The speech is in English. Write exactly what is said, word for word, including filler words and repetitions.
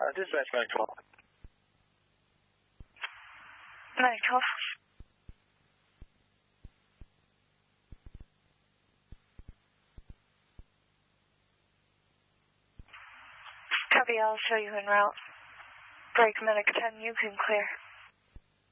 Uh, dispatch Medic twelve. Medic twelve. Copy, I'll show you en route. Break Medic ten, you can clear.